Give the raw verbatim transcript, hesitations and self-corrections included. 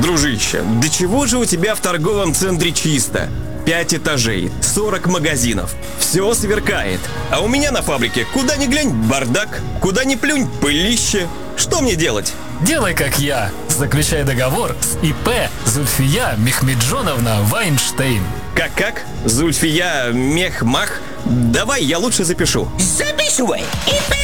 Дружище, да чего же у тебя в торговом центре чисто? Пять этажей, сорок магазинов, все сверкает. А у меня на фабрике куда ни глянь бардак, куда ни плюнь пылище. Что мне делать? Делай как я. Заключай договор с ИП Зульфия Мехмеджоновна Вайнштейн. Как-как? Зульфия Мехмах? Давай я лучше запишу. Записывай. ИП